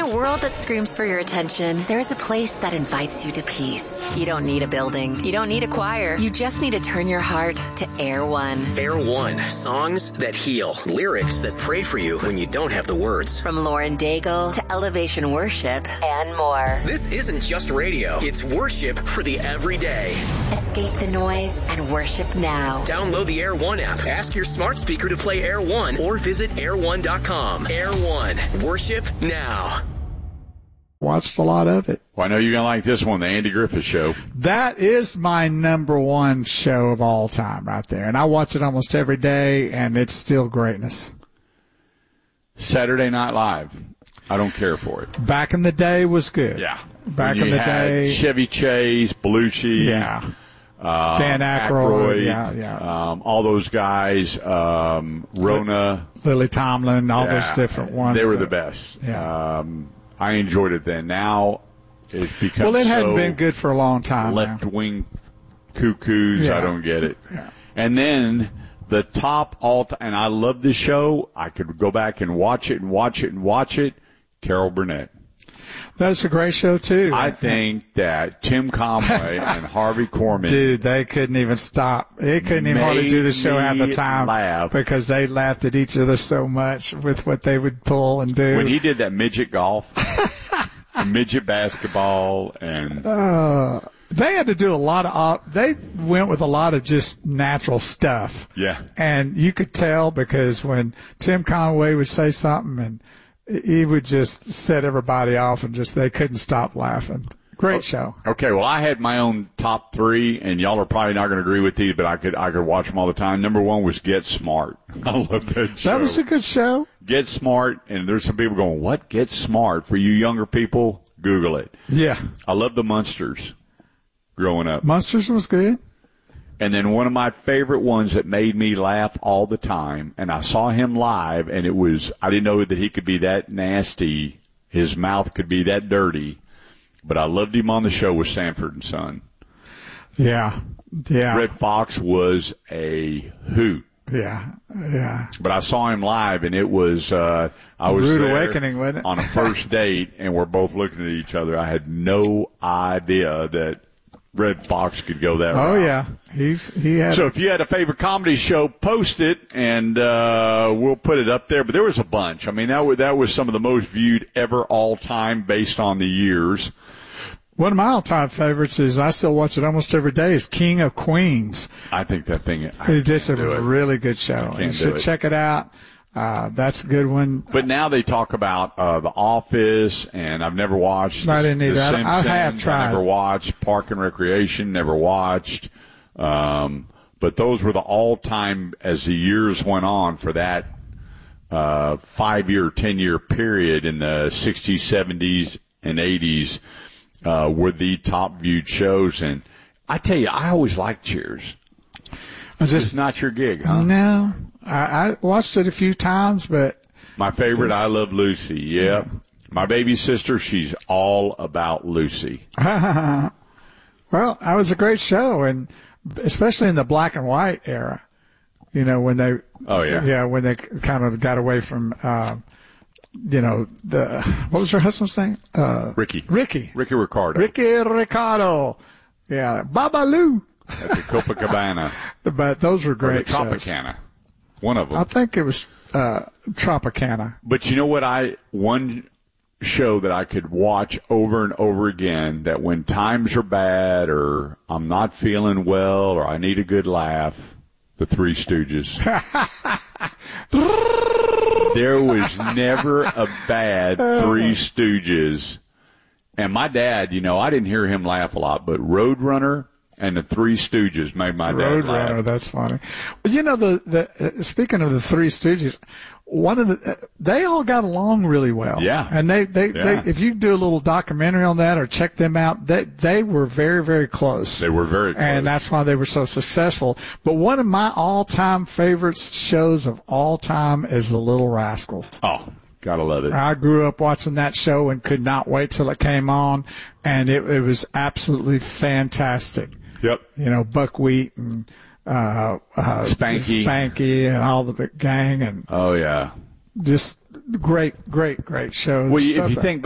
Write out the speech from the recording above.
a world that screams for your attention, there is a place that invites you to peace. You don't need a building. You don't need a choir. You just need to turn your heart to Air One. Air One. Songs that heal. Lyrics that pray for you when you don't have the words. From Lauren Daigle to Elevation Worship and more. This isn't just radio. It's worship for the everyday. Escape the noise and worship now. Download the Air One app. Ask your smart speaker to play Air One or visit air1.com. Air One. Worship now. Watched a lot of it. Well, I know you're going to like this one, the Andy Griffith Show. That is my number one show of all time right there. And I watch it almost every day, and it's still greatness. Saturday Night Live. I don't care for it. Back in the day was good. Yeah. Back in the day. Chevy Chase, Belushi. Yeah. Dan Aykroyd. Yeah. All those guys. Rona. Lily Tomlin, all those different ones. They were the best. Yeah. I enjoyed it then. Now it's become well, it hadn't been good for a long time. Left-wing cuckoos. Yeah. I don't get it. Yeah. And then the top and I love this show. I could go back and watch it and watch it and watch it. Carol Burnett. That's a great show, too. I think that Tim Conway and Harvey Korman. Dude, they couldn't even stop. They couldn't even hardly do the show at the time because they laughed at each other so much with what they would pull and do. When he did that midget golf, midget basketball, and. They had to do a lot of they went with a lot of just natural stuff. Yeah. And you could tell because when Tim Conway would say something and he would just set everybody off and just they couldn't stop laughing. Great show. Okay, well, I had my own top three, and y'all are probably not going to agree with these, but I could watch them all the time. Number one was Get Smart. I love that show. That was a good show. Get Smart, and there's some people going, what? Get Smart? For you younger people, Google it. Yeah. I love the Munsters growing up. Munsters was good. And then one of my favorite ones that made me laugh all the time, and I saw him live, and I didn't know that he could be that nasty. His mouth could be that dirty. But I loved him on the show with Sanford and Son. Yeah. Red Fox was a hoot. Yeah. But I saw him live, and it was I was Rude there Awakening, wasn't it? on a first date, and we're both looking at each other. I had no idea that Red Fox could go that route. Oh, yeah. He had. So if you had a favorite comedy show, post it, and we'll put it up there. But there was a bunch. I mean, that was some of the most viewed ever all time based on the years. One of my all-time favorites is, I still watch it almost every day, is King of Queens. I think that thing. It's a really good show. You should check it out. That's a good one. But now they talk about The Office, and I've never watched. I didn't either. The Simpsons. I have tried. I never watched Park and Recreation. Never watched. But those were the all-time as the years went on for that 5-year, 10-year period in the 60s, 70s, and 80s were the top viewed shows. And I tell you, I always liked Cheers. It's not your gig, huh? No. I watched it a few times, but. My favorite, I Love Lucy. Yep. My baby sister, she's all about Lucy. Well, that was a great show, and especially in the black and white era. You know, when they. Oh, yeah. Yeah, when they kind of got away from, what was her husband's name? Ricky Ricardo. Ricardo. Ricky Ricardo. Yeah. Babalu. At the Copacabana. But those were great or the Tropicana. shows. One of them. I think it was Tropicana. But you know what? One show that I could watch over and over again, that when times are bad or I'm not feeling well or I need a good laugh, The Three Stooges. There was never a bad Three Stooges. And my dad, I didn't hear him laugh a lot, but Roadrunner and The Three Stooges made my dad laugh. Roadrunner, that's funny. Well, speaking of The Three Stooges, they all got along really well. Yeah. And they if you do a little documentary on that or check them out, they were very, very close. They were very close. And that's why they were so successful. But one of my all-time favorites shows of all time is The Little Rascals. Oh, gotta love it. I grew up watching that show and could not wait till it came on, and it was absolutely fantastic. Yep. Buckwheat and Spanky and all the big gang, and oh yeah, just great shows. Well, if you think